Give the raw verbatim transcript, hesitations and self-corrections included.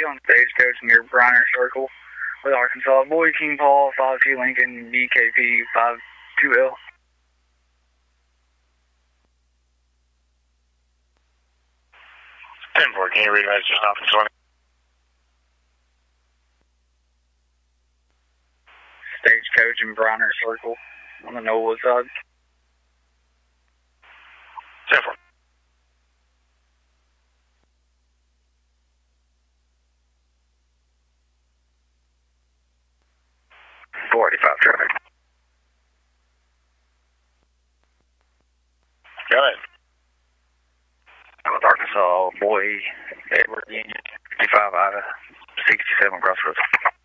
on Stagecoach near Bronner Circle with Arkansas. Boy King Paul, five two Lincoln, B K P five two L. ten four, can you read that just off the twenty? Stagecoach in Bronner Circle on the Nola side. ten four. four eighty-five traffic. Go ahead. With Arkansas, boy, Edward Union, fifty-five Ida, sixty-seven Crossroads.